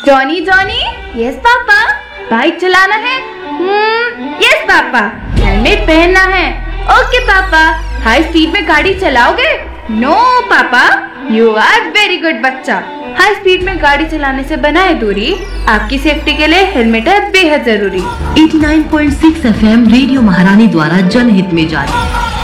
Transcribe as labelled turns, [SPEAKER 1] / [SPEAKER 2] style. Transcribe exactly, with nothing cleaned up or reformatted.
[SPEAKER 1] Johnny Johnny, yes papa. Bike चलाना है? हम्म, yes papa. Helmet पहनना है? ओके पापा। हाई स्पीड में गाड़ी चलाओगे? नो पापा। यू आर वेरी गुड बच्चा। हाई स्पीड में गाड़ी चलाने से बनाए दूरी, आपकी सेफ्टी के लिए हेलमेट है बेहद जरूरी।
[SPEAKER 2] Eighty nine point six F M radio महारानी द्वारा जनहित में जारी।